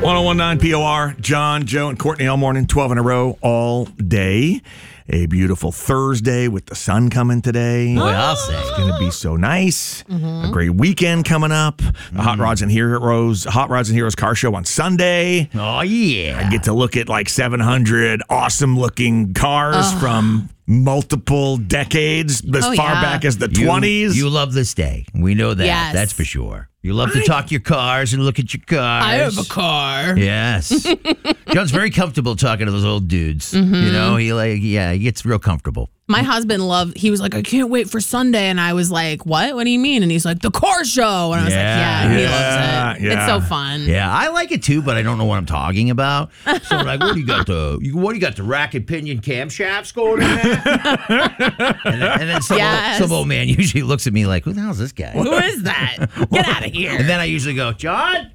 1019 POR, John, Joe, and Courtney all morning, 12 in a row, all day. A beautiful Thursday with the sun coming today. Boy, I'll say. It's going to be so nice. A great weekend coming up. The Hot Rods and Heroes car show on Sunday. Oh, yeah. I get to look at like 700 awesome looking cars from multiple decades, as far back as the 20s. You love this day. We know that. Yes. That's for sure. You love to talk your cars and look at your cars. I have a car. Yes. John's very comfortable talking to those old dudes. You know, he gets real comfortable. My husband he was like, I can't wait for Sunday. And I was like, what? What do you mean? And he's like, the car show. And I was he loves it. Yeah. It's so fun. Yeah, I like it too, but I don't know what I'm talking about. So like, what do you got the rack and pinion camshafts going in there? and then some old man usually looks at me like, who the hell is this guy? Who is that? Get out of here. And then I usually go, John?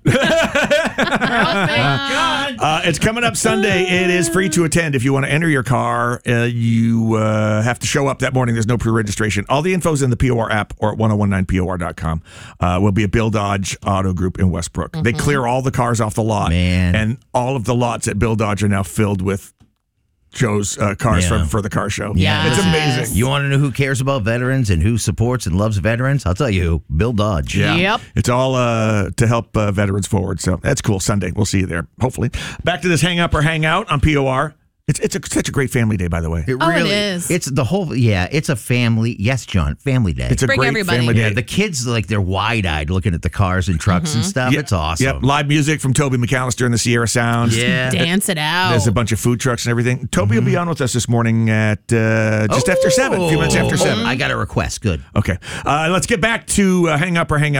It's coming up Sunday. It is free to attend. If you want to enter your car, you have to show up that morning. There's no pre-registration. All the info's in the POR app or at 1019POR.com. We'll be at Bill Dodge Auto Group in Westbrook. They clear all the cars off the lot. Man. And all of the lots at Bill Dodge are now filled with Joe's cars for the car show. Yeah. It's amazing. You want to know who cares about veterans and who supports and loves veterans? I'll tell you who. Bill Dodge. Yeah. Yep. It's all to help veterans forward. So that's cool. Sunday. We'll see you there, hopefully. Back to this hang up or hang out on POR. It's such a great family day, by the way. It really is. It's the whole, it's a family. Yes, John, family day. It's a Bring great everybody. family day. Yeah, the kids, like, they're wide-eyed looking at the cars and trucks and stuff. Yep. It's awesome. Yep. Live music from Toby McAllister and the Sierra Sound. Yeah. Dance it out. There's a bunch of food trucks and everything. Toby will be on with us this morning at just after 7, a few minutes after 7. I got a request. Good. Okay. Let's get back to hang up or hang out.